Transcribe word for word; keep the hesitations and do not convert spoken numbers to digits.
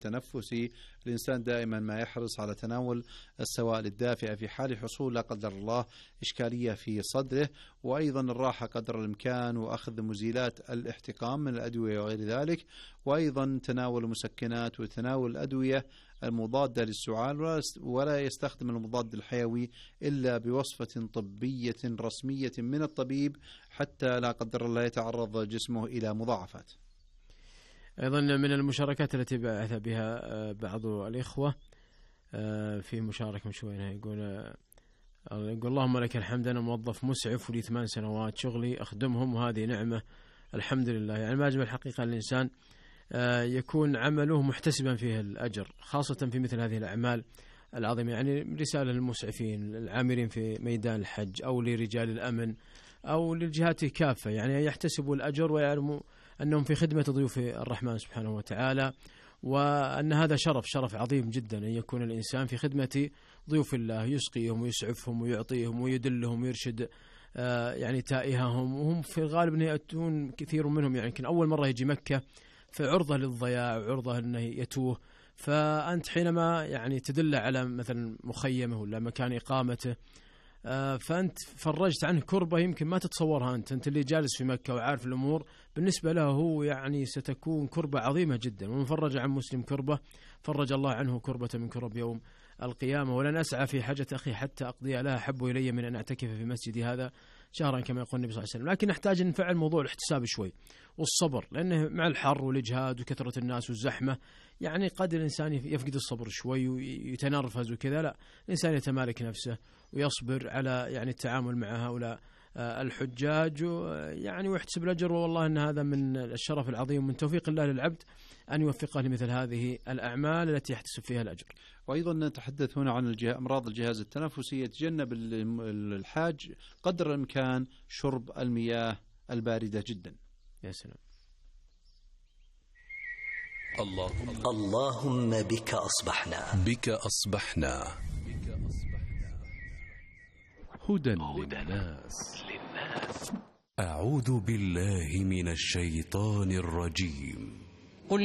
التنفسي. الإنسان دائما ما يحرص على تناول السوائل الدافئة في حال حصول لا قدر الله إشكالية في صدره، وأيضا الراحة قدر الإمكان وأخذ مزيلات الاحتقان من الأدوية وغير ذلك، وأيضا تناول المسكنات وتناول الأدوية المضادة للسعال، ولا يستخدم المضاد الحيوي إلا بوصفة طبية رسمية من الطبيب حتى لا قدر الله يتعرض جسمه إلى مضاعفات. أيضا من المشاركات التي بعث بها بعض الإخوة في مشاركة مشوينها يقول يقول اللهم لك الحمد، أنا موظف مسعف ولي ثمان سنوات شغلي أخدمهم وهذه نعمة الحمد لله. يعني ما أجمل الحقيقة الإنسان يكون عمله محتسبا فيه الأجر، خاصة في مثل هذه الأعمال العظيمة. يعني رسالة للمسعفين العاملين في ميدان الحج أو لرجال الأمن أو للجهات كافة، يعني يحتسبوا الأجر ويعلموا أنهم في خدمة ضيوف الرحمن سبحانه وتعالى، وأن هذا شرف شرف عظيم جدا أن يكون الإنسان في خدمة ضيوف الله، يسقيهم ويسعفهم ويعطيهم ويدلهم ويرشد يعني تائههم، وهم في الغالب يأتون كثير منهم يعني يمكن أول مرة يجي مكة فعرضة للضياع وعرضة أنه يتوه. فأنت حينما يعني تدل على مثلا مخيمه ولا مكان إقامته فأنت فرجت عنه كربة يمكن ما تتصورها أنت أنت اللي جالس في مكة وعارف الأمور، بالنسبة له هو يعني ستكون كربة عظيمة جدا. ومن فرج عن مسلم كربة فرج الله عنه كربة من كرب يوم القيامة. ولن أسعى في حاجة أخي حتى أقضي لها أحب إلي من أن أعتكف في مسجدي هذا شهرا كما يقول النبي صلى الله عليه وسلم. لكن نحتاج أن نفعل موضوع الاحتساب شوي والصبر، لأنه مع الحر والإجهاد وكثرة الناس والزحمة يعني قد الإنسان يفقد الصبر شوي ويتنرفز وكذا. لا، الإنسان يتمالك نفسه ويصبر على يعني التعامل مع هؤلاء الحجاج يعني ويحتسب الأجر. والله أن هذا من الشرف العظيم من توفيق الله للعبد أن يوفقه لمثل هذه الأعمال التي يحتسب فيها الأجر. وأيضا نتحدث هنا عن أمراض الجهاز التنفسي. يتجنب الحاج قدر الإمكان شرب المياه الباردة جدا. يا سلام. اللهم اللهم بك أصبحنا بك أصبحنا هدى للناس. أعوذ بالله من الشيطان الرجيم.